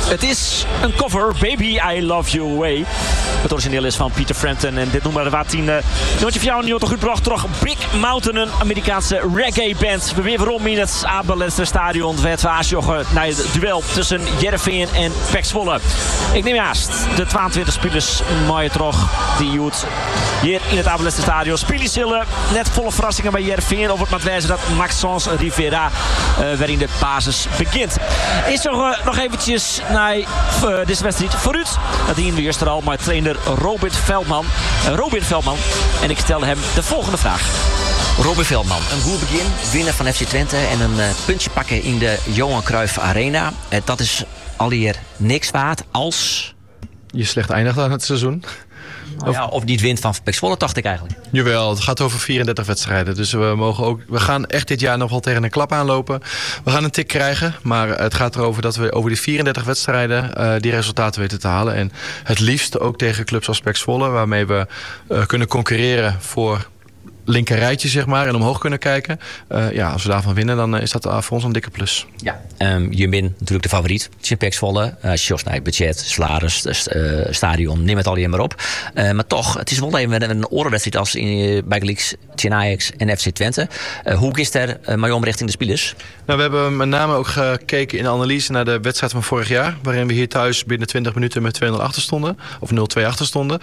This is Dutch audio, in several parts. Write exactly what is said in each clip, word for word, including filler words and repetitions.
Het is een cover, Baby I Love You Away. Het origineel is van Peter Frampton. En dit noemen we wat tien. Nootje voor jou en Nieuw goed bracht. Toch Big Mountain, een Amerikaanse reggae band. We weer waarom in het Abelester Stadion. Het waarsjochen naar het duel tussen Heerenveen en P E C Zwolle. Ik neem haast de tweeëntwintig spelers mooie toch. Die joet hier in het Abelester Stadion. Spelen zullen net volle verrassingen bij Heerenveen. Of het moet wijzen dat Maxence Rivera uh, waarin de basis begint. Is nog, uh, nog eventjes naar uh, deze wedstrijd vooruit. Dat hier in de eerste al maar trainer Robert Veldman. Uh, Robert Veldman. En ik stel hem de volgende vraag. Robert Veldman, een goed begin. Winnaar van F C Twente en een uh, puntje pakken in de Johan Cruijff Arena. Uh, dat is alweer niks waard als... Je slecht eindigt aan het seizoen. Nou ja, of niet wint van P E C Zwolle, dacht ik eigenlijk. Jawel, het gaat over vierendertig wedstrijden. Dus we, mogen ook, we gaan echt dit jaar nog wel tegen een klap aanlopen. We gaan een tik krijgen. Maar het gaat erover dat we over die vierendertig wedstrijden uh, die resultaten weten te halen. En het liefst ook tegen clubs als P E C Zwolle. Waarmee we uh, kunnen concurreren voor linker rijtje, zeg maar. En omhoog kunnen kijken. Uh, ja, als we daarvan winnen, dan is dat uh, voor ons een dikke plus. Ja, um, je bent natuurlijk de favoriet. Het is P E C Zwolle. Uh, Jos, nee, budget, salaris, uh, stadion, neem het al je maar op. Uh, maar toch, het is wel even een orenwedstrijd als in uh, bij Gleeks, Ajax en F C Twente. Uh, hoe is er uh, maar om richting de spelers? Nou, we hebben met name ook gekeken in de analyse naar de wedstrijd van vorig jaar. Waarin we hier thuis binnen twintig minuten met twee nul achter stonden. Of nul twee achter stonden.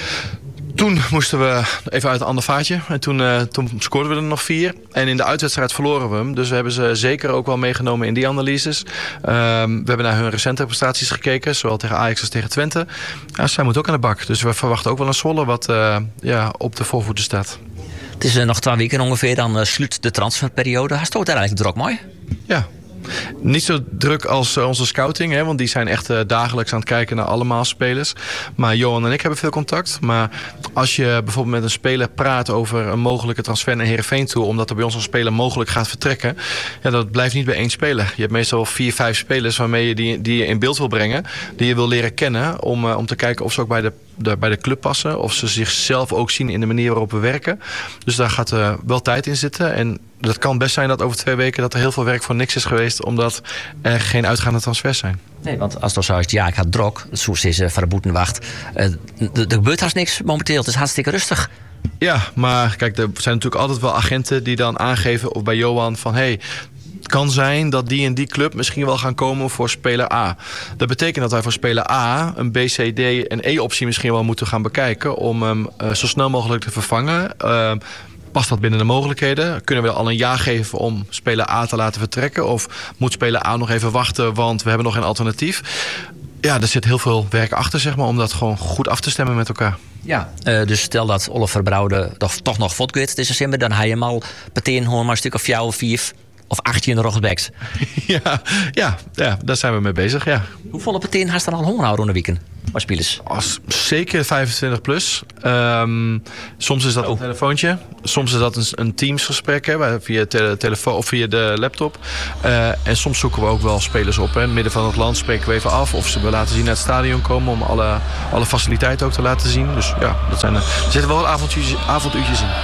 Toen moesten we even uit een ander vaatje. En toen, uh, toen scoorden we er nog vier. En in de uitwedstrijd verloren we hem. Dus we hebben ze zeker ook wel meegenomen in die analyses. Um, we hebben naar hun recente prestaties gekeken. Zowel tegen Ajax als tegen Twente. Ja, zij moet ook aan de bak. Dus we verwachten ook wel een Zwolle wat uh, ja, op de voorvoeten staat. Het is uh, nog twee weken ongeveer. Dan uh, sluit de transferperiode. Hij stoot daar eigenlijk druk mooi. Ja. Niet zo druk als uh, onze scouting, hè, want die zijn echt uh, dagelijks aan het kijken naar allemaal spelers. Maar Johan en ik hebben veel contact. Maar als je bijvoorbeeld met een speler praat over een mogelijke transfer naar Heerenveen toe, omdat er bij ons een speler mogelijk gaat vertrekken, ja, dat blijft niet bij één speler. Je hebt meestal vier, vijf spelers waarmee je die, die je in beeld wil brengen, die je wil leren kennen, om, uh, om te kijken of ze ook bij de, de, bij de club passen, of ze zichzelf ook zien in de manier waarop we werken. Dus daar gaat uh, wel tijd in zitten. En dat kan best zijn dat over twee weken dat er heel veel werk voor niks is geweest, omdat er geen uitgaande transfers zijn. Nee, want als dat zo is, ja, ik had druk. Soes is uh, van de boetenwacht. Uh, er gebeurt haast niks momenteel. Het is hartstikke rustig. Ja, maar kijk, er zijn natuurlijk altijd wel agenten die dan aangeven, of bij Johan, van hey, het kan zijn dat die en die club misschien wel gaan komen voor speler A. Dat betekent dat wij voor speler A een B, C, D en E-optie misschien wel moeten gaan bekijken om hem uh, zo snel mogelijk te vervangen. Uh, Past dat binnen de mogelijkheden? Kunnen we al een ja geven om speler A te laten vertrekken? Of moet speler A nog even wachten, want we hebben nog geen alternatief? Ja, er zit heel veel werk achter, zeg maar, om dat gewoon goed af te stemmen met elkaar. Ja, uh, dus stel dat Oliver Brouwde toch, toch nog fotgit is er dan hij hem al meteen gewoon maar een stuk of jou of vier of acht in de rogbacks. ja, ja, ja, daar zijn we mee bezig, ja. Hoeveel meteen haast dan al honger onder weekend? Maar spelers? Als, zeker vijfentwintig plus. Um, soms is dat oh. een telefoontje. Soms is dat een, een Teams-gesprek hè, via tele, telefoon of via de laptop. Uh, en soms zoeken we ook wel spelers op. Hè. In het midden van het land spreken we even af of ze we laten zien naar het stadion komen om alle, alle faciliteiten ook te laten zien. Dus ja, dat zijn, er zitten wel wat avonduurtjes, avonduurtjes in.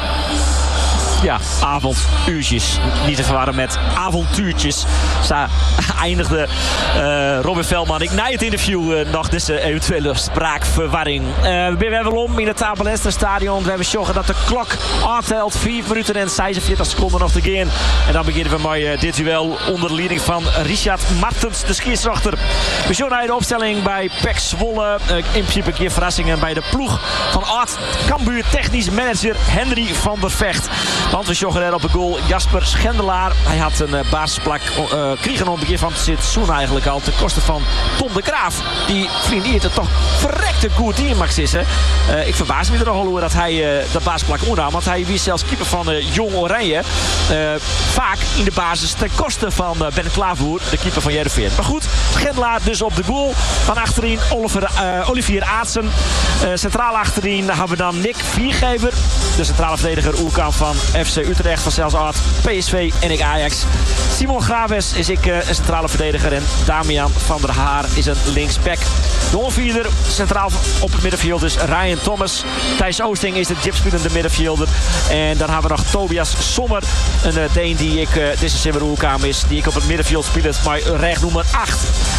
Ja, avonduurtjes. Niet te verwarren met avontuurtjes. Sta eindigde uh, Robert Veldman. Ik na het interview uh, nog deze eventuele spraakverwarring. Uh, we zijn wel om in het Abelester Stadion. We hebben zorgen dat de klok aantelt. vier minuten en zesenveertig seconden nog te gaan. En dan beginnen we met uh, dit duel onder de leiding van Richard Martens, de scheidsrechter. We zien naar de opstelling bij P E C Zwolle. Uh, in principe een keer verrassingen bij de ploeg van Art Cambuur technisch manager Henry van der Vecht. Want we joggen er op de goal Jasper Schendelaar. Hij had een uh, basisplak uh, kregen op het begin van het seizoen eigenlijk al ten koste van Tom de Graaf. Die vriend die het toch verrekte goed team Max is. Hè. Uh, ik verbaas me er nogal hoe dat hij uh, de basisplak ondernam. Want hij wie zelfs keeper van uh, Jong Oranje. Uh, vaak in de basis ten koste van uh, Ben Klaavoer, de keeper van Heerenveen. Maar goed, Schendelaar dus op de goal. Van achterin Oliver, uh, Olivier Aartsen. Uh, centraal achterin hebben we dan Nick Viergever. De centrale verdediger Oerkamp van F C Utrecht, van zelfs Art, P S V en ik Ajax. Simon Graves is ik uh, een centrale verdediger en Damian van der Haar is een linksback. De onvierder centraal op het middenveld is Ryan Thomas. Thijs Oosting is de gypspelende middenvelder. En dan hebben we nog Tobias Sommer, een uh, Deen die ik uh, deze Simmer Oerkamp is, die ik op het middenveld speel, maar recht nummer acht.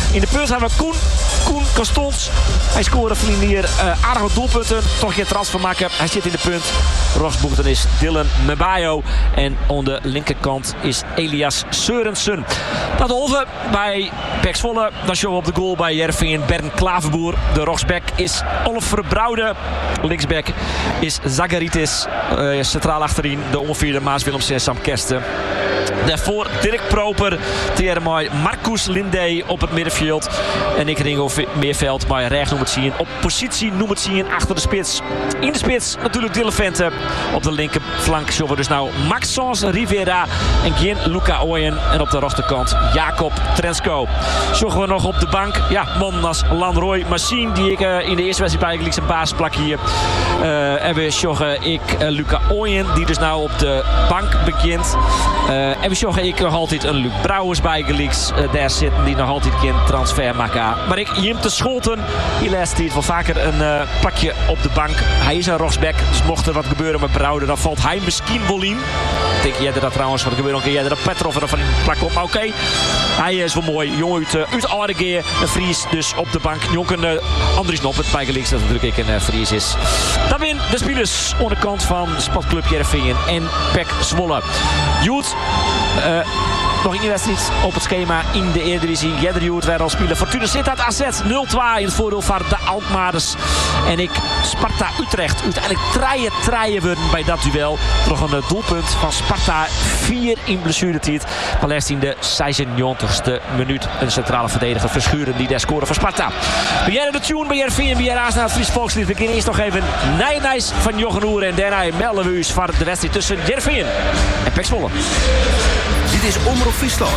In de punt hebben we Koen. Koen Costons. Hij scoorde hier uh, aardige doelpunten. Toch geen transfer maken. Hij zit in de punt. Rechtsboekten is Dylan Mebayo. En aan de linkerkant is Elias Seurensen. Dat Olven bij P E C Zwolle. Dan show op de goal bij Heerenveen Bernd Klaverboer. De rechtsback is Oliver Brouwde. Linksback is Zagaritis. Uh, centraal achterin de ongeveerde Maas Willems en Sam Kersten. Daarvoor Dirk Proper tegen mij Marcus Lindé op het middenveld. En ik Ringo Meerveld, maar recht noem het zien. Op positie noem het zien achter de spits. In de spits natuurlijk Dylan Vente. Op de linkerflank zullen we dus nou Maxence Rivera en geen Luca Ooyen. En op de rechterkant Jacob Trensko. Zorgen we nog op de bank. Ja, man als Landroy Machine die ik uh, in de eerste wedstrijd bij zijn baas plak hier. Uh, en we zorgen ik uh, Luca Ooyen die dus nou op de bank begint. Uh, en we zorgen ik nog altijd een Luc Brouwers bij Gelix. Uh, daar zitten die nog altijd geen transfer maken. Maar ik Jim te Scholten. Die laatst heeft wel vaker een uh, plakje op de bank. Hij is een rechtsback. Dus mocht er wat gebeuren met Brouwer, dan valt hij misschien wel in. Ik denk jij dat trouwens wat gebeurt. Jij dat Petrov er van in de plak komt. Maar oké. Okay. Hij is wel mooi. Jongen uit, uh, uit Aardegeer. Een Fries dus op de bank. Jonken uh, Andries Noppert bij Gelix. Dat natuurlijk ik een uh, Fries is. Dan win de spelers onderkant van Sportclub Heerenveen en P E C Zwolle. Joet. Uh, Nog één wedstrijd op het schema in de Eredivisie. Jedder Joet werd al spelen. Fortuna Sittard A Z nul twee in het voordeel van de Alkmaarders. En ik Sparta Utrecht. Uiteindelijk treien treien worden bij dat duel. Nog een doelpunt van Sparta. vier in blessuretijd. Palest in de zesennegentigste minuut. Een centrale verdediger Verschuren die daar scoren voor Sparta. Ben jij de tune bij Heerenveen en bij Aas naar het Fries Volkslied. We beginnen eerst nog even Nijnijs van Jochen Oer. En daarna melden we u voor de wedstrijd tussen Heerenveen en P E C Zwolle. Dit is Omroep Friesland.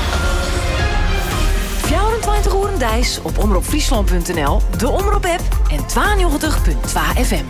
vierentwintig uur Dijs op omroep friesland punt n l, de Omroep-app en tweeënnegentig punt twee F M.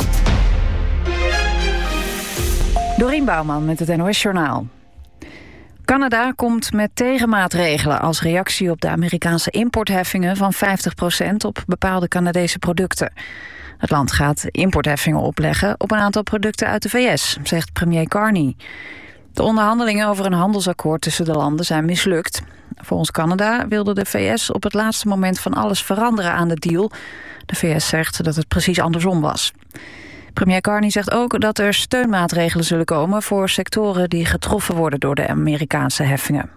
Dorien Bouwman met het N O S-journaal. Canada komt met tegenmaatregelen als reactie op de Amerikaanse importheffingen van vijftig procent op bepaalde Canadese producten. Het land gaat importheffingen opleggen op een aantal producten uit de V S, zegt premier Carney. De onderhandelingen over een handelsakkoord tussen de landen zijn mislukt. Volgens Canada wilde de V S op het laatste moment van alles veranderen aan de deal. De V S zegt dat het precies andersom was. Premier Carney zegt ook dat er steunmaatregelen zullen komen voor sectoren die getroffen worden door de Amerikaanse heffingen.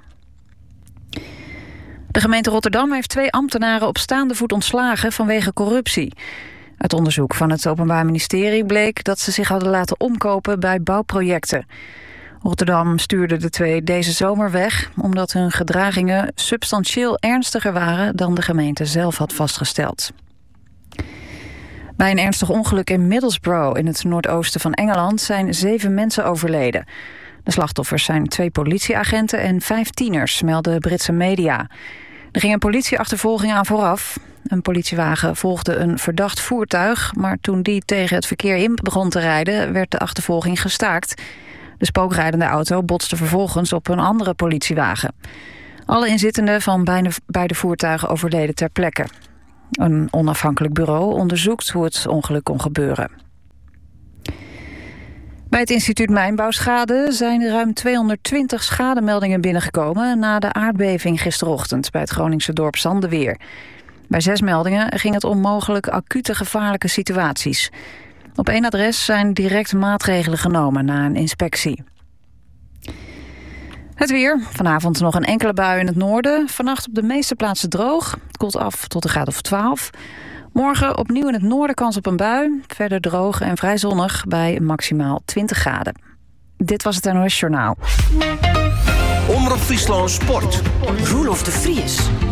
De gemeente Rotterdam heeft twee ambtenaren op staande voet ontslagen vanwege corruptie. Uit onderzoek van het Openbaar Ministerie bleek dat ze zich hadden laten omkopen bij bouwprojecten. Rotterdam stuurde de twee deze zomer weg omdat hun gedragingen substantieel ernstiger waren dan de gemeente zelf had vastgesteld. Bij een ernstig ongeluk in Middlesbrough in het noordoosten van Engeland zijn zeven mensen overleden. De slachtoffers zijn twee politieagenten en vijf tieners, melden Britse media. Er ging een politieachtervolging aan vooraf. Een politiewagen volgde een verdacht voertuig, maar toen die tegen het verkeer in begon te rijden, werd de achtervolging gestaakt. De spookrijdende auto botste vervolgens op een andere politiewagen. Alle inzittenden van beide voertuigen overleden ter plekke. Een onafhankelijk bureau onderzoekt hoe het ongeluk kon gebeuren. Bij het instituut Mijnbouwschade zijn ruim tweehonderdtwintig schademeldingen binnengekomen na de aardbeving gisterochtend bij het Groningse dorp Zandeweer. Bij zes meldingen ging het om mogelijk acute gevaarlijke situaties. Op één adres zijn direct maatregelen genomen na een inspectie. Het weer. Vanavond nog een enkele bui in het noorden. Vannacht op de meeste plaatsen droog. Het koelt af tot een graad of twaalf. Morgen opnieuw in het noorden kans op een bui. Verder droog en vrij zonnig bij maximaal twintig graden. Dit was het N O S Journaal. Omroep Friesland Sport. Roelof de Vries.